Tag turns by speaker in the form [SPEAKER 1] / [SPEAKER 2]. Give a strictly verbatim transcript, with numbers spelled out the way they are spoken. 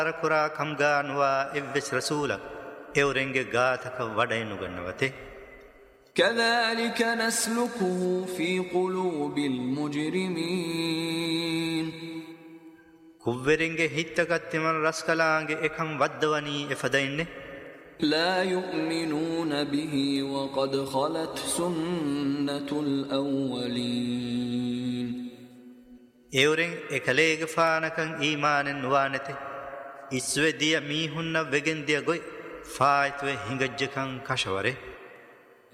[SPEAKER 1] kurā kam gānuwā evves rasūla evrenge gāthaka vadainu gannawate.
[SPEAKER 2] كذلك نسلكه في قلوب المجرمين
[SPEAKER 1] kuvverenge hittagatiman raskalaange ekam waddawani efadainne.
[SPEAKER 2] لا يؤمنون به وقد خلت سنة الأولين
[SPEAKER 1] Euren ekalege faanakan imanen nuwanete iswe dia mihunna vegendia goy faitwe hingajjakan kashaware.